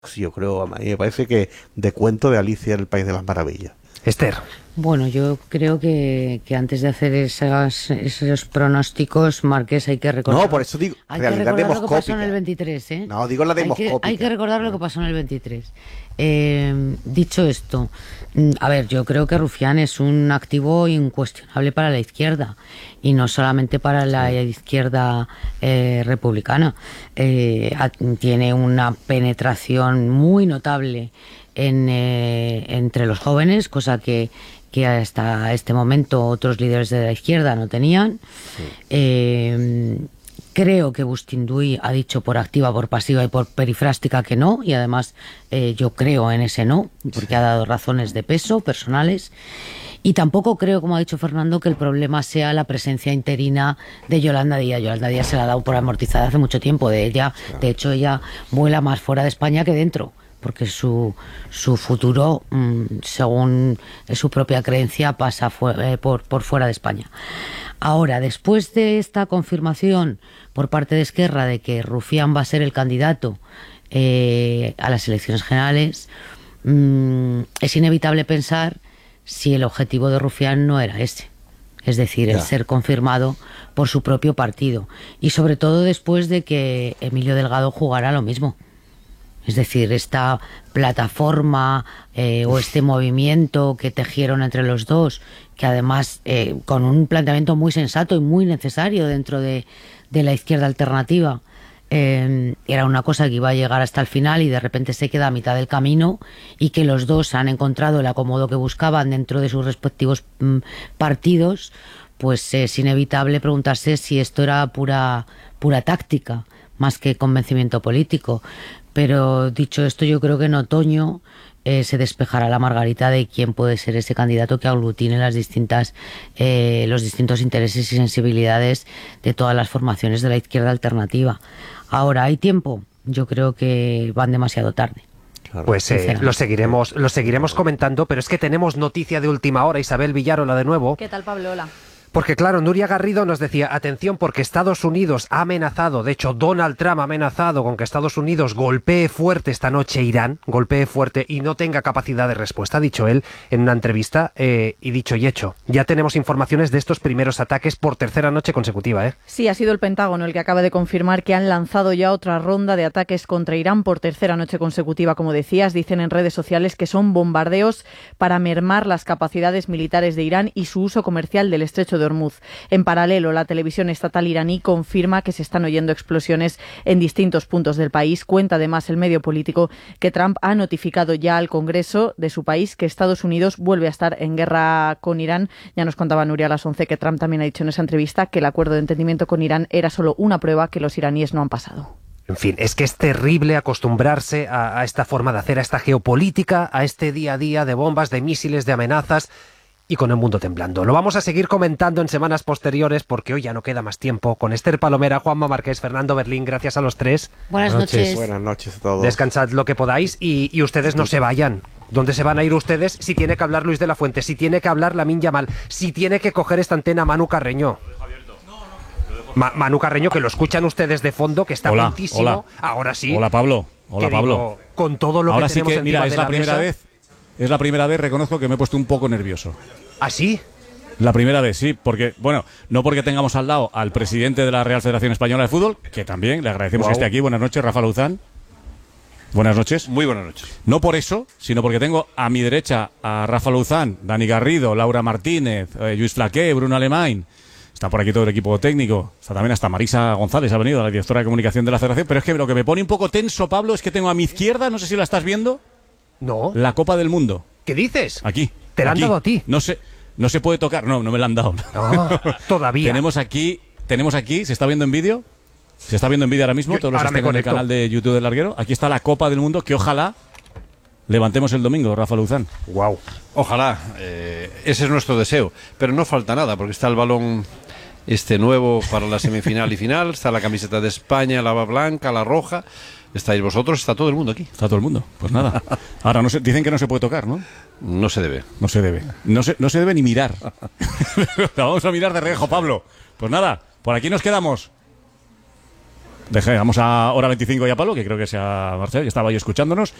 Sí, yo creo, a mí me parece que de cuento de Alicia en el País de las Maravillas. Esther. Bueno, yo creo que antes de hacer esos pronósticos, Marqués, hay que recordar... No, por eso digo, hay realidad que recordar lo que pasó en demoscópica. el 23, ¿eh? No, digo la demoscópica. Hay que recordar lo que pasó en el 23. Dicho esto, a ver, yo creo que Rufián es un activo incuestionable para la izquierda, y no solamente para la izquierda republicana. Tiene una penetración muy notable entre los jóvenes, cosa que hasta este momento otros líderes de la izquierda no tenían. Creo que Bustinduy ha dicho por activa, por pasiva y por perifrástica que no, y además yo creo en ese no, porque ha dado razones de peso personales. Y tampoco creo, como ha dicho Fernando, que el problema sea la presencia interina de Yolanda Díaz. Yolanda Díaz se la ha dado por amortizada hace mucho tiempo. De hecho, ella vuela más fuera de España que dentro, porque su futuro, según su propia creencia, pasa por fuera de España. Ahora, después de esta confirmación por parte de Esquerra de que Rufián va a ser el candidato a las elecciones generales, es inevitable pensar si el objetivo de Rufián no era ese. Es decir, el ser confirmado por su propio partido. Y sobre todo después de que Emilio Delgado jugara lo mismo. Es decir, esta plataforma o este movimiento que tejieron entre los dos, que además con un planteamiento muy sensato y muy necesario dentro de la izquierda alternativa, era una cosa que iba a llegar hasta el final y de repente se queda a mitad del camino, y que los dos han encontrado el acomodo que buscaban dentro de sus respectivos partidos, pues es inevitable preguntarse si esto era pura táctica más que convencimiento político. Pero dicho esto, yo creo que en otoño se despejará la margarita de quién puede ser ese candidato que aglutine los distintos intereses y sensibilidades de todas las formaciones de la izquierda alternativa. Ahora, ¿hay tiempo? Yo creo que van demasiado tarde. Claro. Pues lo seguiremos comentando, pero es que tenemos noticia de última hora. Isabel Villarola de nuevo. ¿Qué tal, Pablo? Hola. Porque claro, Nuria Garrido nos decía, atención, porque Estados Unidos ha amenazado, de hecho Donald Trump ha amenazado con que Estados Unidos golpee fuerte esta noche Irán, golpee fuerte y no tenga capacidad de respuesta, ha dicho él en una entrevista, y dicho y hecho. Ya tenemos informaciones de estos primeros ataques por tercera noche consecutiva, ¿eh? Sí, ha sido el Pentágono el que acaba de confirmar que han lanzado ya otra ronda de ataques contra Irán por tercera noche consecutiva, como decías. Dicen en redes sociales que son bombardeos para mermar las capacidades militares de Irán y su uso comercial del estrecho de Hormuz. En paralelo, la televisión estatal iraní confirma que se están oyendo explosiones en distintos puntos del país. Cuenta además el medio político que Trump ha notificado ya al Congreso de su país que Estados Unidos vuelve a estar en guerra con Irán. Ya nos contaba Nuria a las 11 que Trump también ha dicho en esa entrevista que el acuerdo de entendimiento con Irán era solo una prueba que los iraníes no han pasado. En fin, es que es terrible acostumbrarse a esta forma de hacer, a esta geopolítica, a este día a día de bombas, de misiles, de amenazas, y con el mundo temblando. Lo vamos a seguir comentando en semanas posteriores porque hoy ya no queda más tiempo. Con Esther Palomera, Juanma Márquez, Fernando Berlín, gracias a los tres. Buenas noches. Buenas noches a todos. Descansad lo que podáis y ustedes no se vayan. ¿Dónde se van a ir ustedes si tiene que hablar Luis de la Fuente, si tiene que hablar Lamine Yamal, si tiene que coger esta antena Manu Carreño? Manu Carreño, que lo escuchan ustedes de fondo, que está lentísimo. Hola. Ahora sí. Hola, Pablo. Hola, Pablo. Digo, con todo lo ahora que sí tenemos que, encima mira, de es la primera mesa. vez. Es la primera vez, reconozco que me he puesto un poco nervioso. ¿Ah, sí? La primera vez, sí, porque, bueno, no porque tengamos al lado al presidente de la Real Federación Española de Fútbol, que también le agradecemos que esté aquí. Buenas noches, Rafa Luzán. Buenas noches. Muy buenas noches. No por eso, sino porque tengo a mi derecha a Rafa Luzán, Dani Garrido, Laura Martínez, Lluís Flaqué, Bruno Alemany. Está por aquí todo el equipo técnico. Está también hasta Marisa González, ha venido, la directora de comunicación de la Federación. Pero es que lo que me pone un poco tenso, Pablo, es que tengo a mi izquierda, no sé si la estás viendo, No. la Copa del Mundo. ¿Qué dices? Aquí. ¿Te la han aquí. dado a ti? No se puede tocar. No me la han dado. Todavía. Tenemos aquí, ¿se está viendo en vídeo? ¿Se está viendo en vídeo ahora mismo? Todos los que estén en el canal de YouTube del Larguero. Aquí está la Copa del Mundo que ojalá levantemos el domingo, Rafa Luzán. Wow. Ojalá, ese es nuestro deseo. Pero no falta nada, porque está el balón nuevo para la semifinal y final. Está la camiseta de España, la blanca, la roja. Estáis vosotros, está todo el mundo aquí. Está todo el mundo. Pues nada. Ahora dicen que no se puede tocar, ¿no? No se debe. No se debe. No se debe ni mirar. La vamos a mirar de reojo, Pablo. Pues nada, por aquí nos quedamos. Dejamos a hora 25 y a Pablo, que creo que se ha marchado, ya estaba ahí escuchándonos.